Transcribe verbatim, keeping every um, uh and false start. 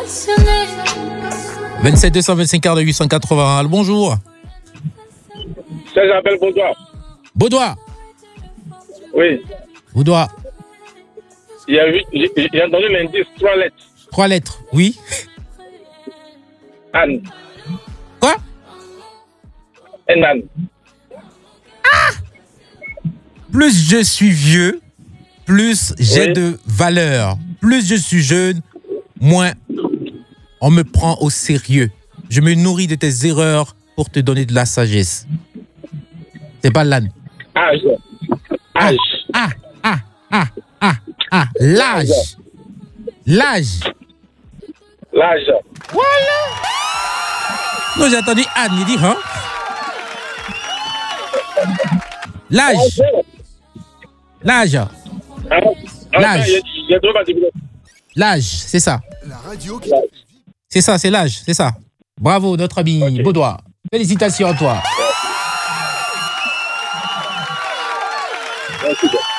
vingt-sept deux cent vingt-cinq quarante huit cent quatre-vingts. Bonjour. Ça j'appelle Baudois. Baudois. Oui. Baudois. Il y a eu, j'ai, j'ai entendu l'indice, trois lettres. Trois lettres, oui. Anne. Quoi? Un âne. Ah! Plus je suis vieux, plus j'ai oui. de valeur. Plus je suis jeune, moins on me prend au sérieux. Je me nourris de tes erreurs pour te donner de la sagesse. C'est pas l'âne. Âge. Âge. Ah, ah, ah, ah, ah. L'âge. L'âge. L'âge. Voilà. Non, j'ai entendu Anne, il dit, hein? L'âge. L'âge. L'âge. L'âge, c'est ça. C'est ça, c'est l'âge, c'est ça. Bravo, notre ami okay. Baudois. Félicitations à toi. Merci.